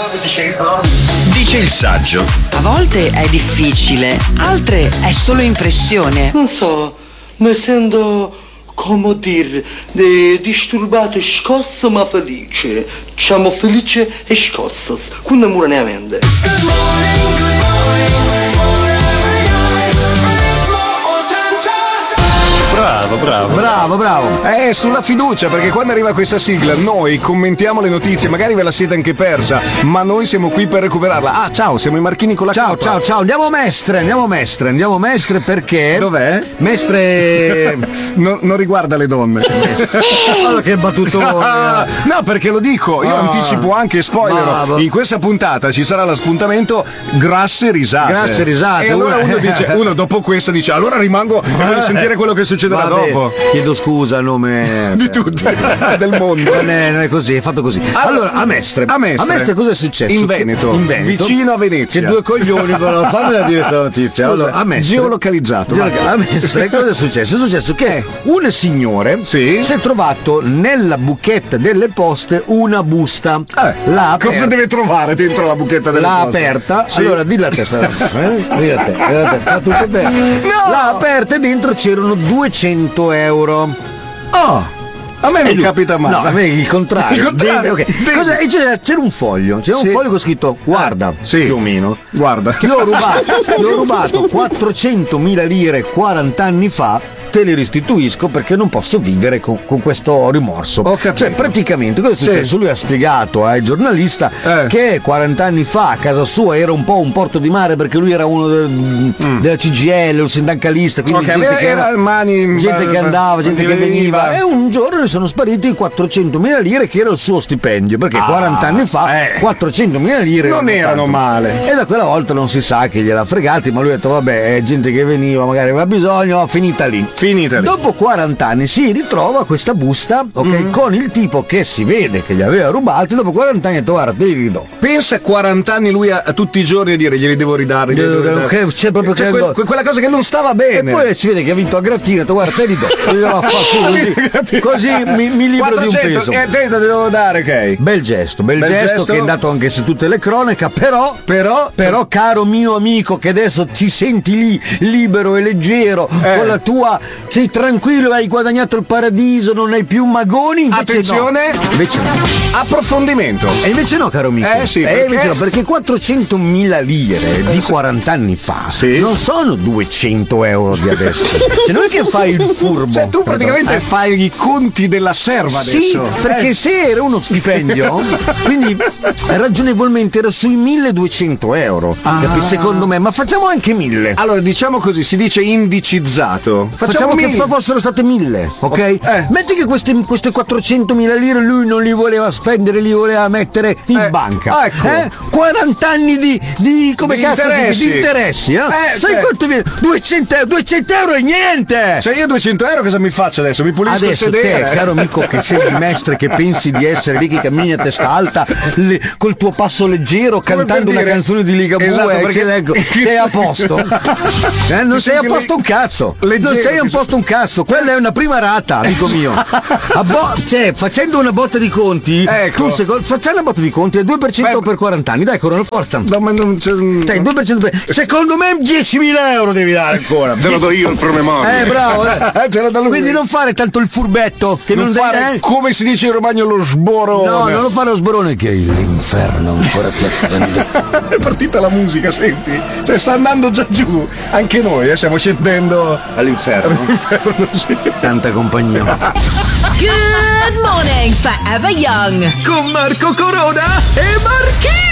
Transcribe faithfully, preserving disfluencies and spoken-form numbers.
Dice il saggio. A volte è difficile, altre è solo impressione. Non so, mi sento, come dire, eh, disturbato e scosso ma felice. Diciamo felice e scosso, quindi mura ne avende. Bravo, bravo. Bravo, bravo. È sulla fiducia, perché quando arriva questa sigla noi commentiamo le notizie, magari ve la siete anche persa, ma noi siamo qui per recuperarla. Ah, ciao, siamo i Marchini con la Ciao, coppa. ciao, ciao. Andiamo mestre, andiamo mestre, andiamo mestre perché... Dov'è? Mestre... No, non riguarda le donne. Guarda che battutone. No, perché lo dico, io Ah. anticipo anche spoiler. Bravo. In questa puntata ci sarà lo spuntamento grasse risate. Grasse risate. E allora Uno- uno dice, uno dopo questa dice, allora rimango e voglio sentire quello che succederà Vabbè, dopo. chiedo scusa a nome Di tutti, del mondo. Non è, non è così, è fatto così. Allora, a Mestre. A Mestre. cosa è successo? In Che- Veneto, in Veneto. vicino a Venezia. Che due coglioni, però fammela dire questa notizia. Allora, a Mestre. Geolocalizzato. vai. A Mestre, cosa è successo? È successo che un signore Sì. si è trovato nella buchetta delle poste una busta. Eh, L'ha cosa aperta. deve trovare dentro la buchetta delle L'ha poste? aperta, Sì. allora dilla a te, sta- eh? Dilla a te, dilla a te, fa tutto te. No! L'ha aperta e dentro c'erano duecento euro. Oh, a me E non lui- capita mai. No, a me il contrario. Il contrario. Deve- ok. Deve- Cosa- e c'era, c'era un foglio, c'era Sì. un foglio con scritto guarda, Sì. più o meno. Guarda. Ti ho rubato, ti ho rubato quattrocentomila lire quaranta anni fa. Te li restituisco perché non posso vivere con, con questo rimorso. Ho capito. Cioè, praticamente cosa è Sì. successo? Lui ha spiegato ai giornalista Eh. che quaranta anni fa a casa sua era un po' un porto di mare perché lui era uno del- della C G I L, un sindacalista, quindi Ok, gente era- che era, era mani- gente che andava, gente che veniva. veniva. E un giorno ne sono spariti quattrocentomila lire che era il suo stipendio, perché Ah, quaranta anni fa eh. quattrocentomila lire Non erano tanto. male. E da quella volta non si sa che gliel'ha fregati, ma lui ha detto vabbè, è gente che veniva, magari aveva bisogno, oh, finita lì. Finita lì. Dopo quaranta anni si ritrova questa busta, ok, Mm. con il tipo che si vede che gli aveva rubati, dopo quaranta anni ha detto guarda, te li ridò. Pensa a quaranta anni lui a, a tutti i giorni a dire glieli devo ridare. glieli devo ridare. Che- c'è proprio Cioè, che- que- que- quella cosa che non stava E bene. poi si vede che ha vinto a grattino, ha detto guarda, te li do. Te li do a far culo, così, così mi, mi libero di un quattrocento, peso. E te te devo dare, ok. Bel gesto, bel, Bel gesto, gesto. che è andato anche su tutte le cronache, però, Però, però caro mio amico che adesso ti senti lì libero e leggero, Eh. con la tua, sei tranquillo, hai guadagnato il paradiso, non hai più magoni, invece attenzione, no. Invece no. approfondimento. E invece no, caro amico. Eh sì, Eh, perché- invece no, perché quattrocentomila lire di quaranta anni fa Sì. non sono duecento euro di adesso. Cioè non è che fai il furbo. Cioè tu praticamente Eh, fai i conti della serva sì, adesso. perché Eh. se era uno stipendio, quindi ragionevolmente era sui milleduecento euro. Ah. Capi? Secondo me, ma facciamo anche mille. Allora, diciamo così, si dice indicizzato. Facciamo, Facciamo che mille. fa- fossero state mille, ok? Eh. Metti che queste, queste quattrocentomila lire lui non li voleva spendere, li voleva mettere in Eh, banca. ecco. Eh? quaranta anni di, di come Di cazzo si dice? interessi. Di interessi, eh? Eh, Sai sì. quanto viene? duecento, euro, duecento euro è niente! Cioè io duecento euro cosa mi faccio adesso? Mi pulisco il Adesso sedere. te, caro amico, che sei di mestre, che pensi di essere lì che cammini a testa alta, le- col tuo passo leggero, Come cantando per una dire- canzone di Ligabue, Esatto, eh, perché- che- ecco, sei a posto. Eh, non Ti sei a senti posto le- un cazzo. leggero, Non sei a ti- posto un cazzo. Quella è una prima rata, amico mio. A bo- cioè, facendo una botta di conti, Ecco. tu secondo, facciamo una botta di conti, è due per cento Beh, per quaranta anni, dai, Corona, forza. No, ma non c'è un- Dai, due per cento per... Secondo me diecimila euro devi dare ancora. Te lo do io il promemoria. Eh, bravo. eh. Ce l'ho da lui. Quindi non fare tanto il furbetto, che non, non devi- fare eh? come si dice in romagno lo sborone. No, non lo fare lo sborone che l'inferno ancora ti attende. È partita la musica, senti? Cioè sta andando già giù. Anche noi eh, stiamo scendendo All'inferno. all'inferno, sì. Tanta compagnia. Good morning, Forever Young. Con Marco Corona e Marchino!